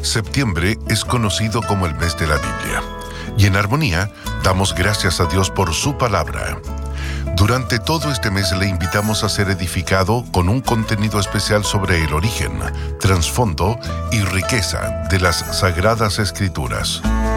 Septiembre es conocido como el mes de la Biblia, y en Armonía damos gracias a Dios por su palabra. Durante todo este mes le invitamos a ser edificado con un contenido especial sobre el origen, trasfondo y riqueza de las Sagradas Escrituras.